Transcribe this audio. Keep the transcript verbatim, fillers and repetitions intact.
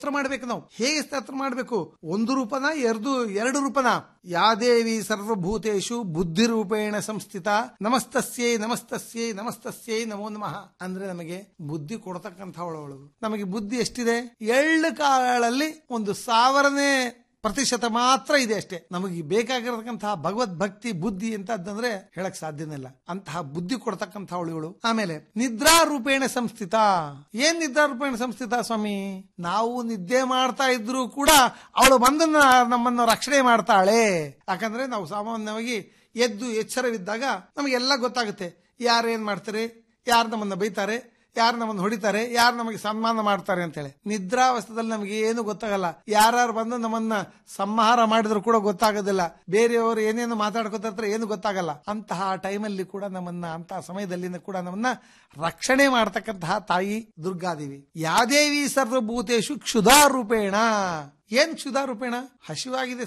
ಸ್ತೋತ್ರ ಮಾಡ್ಬೇಕು. ನಾವು ಹೇಗೆ ಸ್ತೋತ್ರ ಮಾಡ್ಬೇಕು? ಒಂದು ರೂಪನ ಎರಡು ಎರಡು ರೂಪನ. ಯಾದೇವಿ ಸರ್ವಭೂತೇಶು ಬುದ್ಧಿ ರೂಪೇಣ ಸಂಸ್ಥಿತ ನಮಸ್ತಸ್ಯೈ ನಮಸ್ತಸ್ಯೈ ನಮಸ್ತಸ್ಯೈ ನಮೋ ನಮಃ ಅಂದ್ರೆ ನಮಗೆ ಬುದ್ಧಿ ಕೊಡತಕ್ಕಂಥವಳು. ನಮಗೆ ಬುದ್ಧಿ ಎಷ್ಟಿದೆ? ಎಳ್ಳು ಕಾಳಲ್ಲಿ ಒಂದು ಸಾವಿರನೇ ಪ್ರತಿಶತ ಮಾತ್ರ ಇದೆ ಅಷ್ಟೇ. ನಮಗೆ ಬೇಕಾಗಿರತಕ್ಕಂತಹ ಭಗವದ್ ಭಕ್ತಿ ಬುದ್ಧಿ ಅಂತಂದ್ರೆ ಹೇಳಕ್ ಸಾಧ್ಯನೇ ಇಲ್ಲ. ಅಂತಹ ಬುದ್ಧಿ ಕೊಡ್ತಕ್ಕಂಥವಳು ಇವಳು. ಆಮೇಲೆ ನಿದ್ರಾ ರೂಪೇಣ ಸಂಸ್ಥಿತ. ಏನ್ ನಿದ್ರಾ ರೂಪೇಣ ಸಂಸ್ಥಿತ ಸ್ವಾಮಿ? ನಾವು ನಿದ್ದೆ ಮಾಡ್ತಾ ಇದ್ರು ಕೂಡ ಅವಳು ಬಂದು ನಮ್ಮನ್ನು ರಕ್ಷಣೆ ಮಾಡ್ತಾಳೆ. ಯಾಕಂದ್ರೆ ನಾವು ಸಾಮಾನ್ಯವಾಗಿ ಎದ್ದು ಎಚ್ಚರವಿದ್ದಾಗ ನಮಗೆಲ್ಲ ಗೊತ್ತಾಗುತ್ತೆ. ಯಾರೇನ್ ಮಾಡ್ತಾರೆ, ಯಾರು ನಮ್ಮನ್ನ ಬೈತಾರೆ, ಯಾರು ನಮ್ಮನ್ನು ಹೊಡಿತಾರೆ, ಯಾರು ನಮಗೆ ಸನ್ಮಾನ ಮಾಡ್ತಾರೆ ಅಂತೇಳಿ. ನಿದ್ರಾವಸ್ಥದಲ್ಲಿ ನಮಗೆ ಏನು ಗೊತ್ತಾಗಲ್ಲ. ಯಾರು ಬಂದು ನಮ್ಮನ್ನ ಸಂಹಾರ ಮಾಡಿದ್ರು ಕೂಡ ಗೊತ್ತಾಗೋದಿಲ್ಲ. ಬೇರೆಯವರು ಏನೇನು ಮಾತಾಡ್ಕೊತಿರ್ತಾರೆ ಏನು ಗೊತ್ತಾಗಲ್ಲ. ಅಂತಹ ಟೈಮಲ್ಲಿ ಕೂಡ ನಮ್ಮನ್ನ, ಅಂತಹ ಸಮಯದಲ್ಲಿ ಕೂಡ ನಮ್ಮನ್ನ ರಕ್ಷಣೆ ಮಾಡತಕ್ಕಂತಹ ತಾಯಿ ದುರ್ಗಾದೇವಿ. ಯಾದೇವಿ ಸರ್ವಭೂತೇಶು ಕ್ಷುಧಾರೂಪೇಣ. ಏನ್ ಕ್ಷುಧಾರೂಪೇಣ? ಹಸಿವಾಗಿದೆ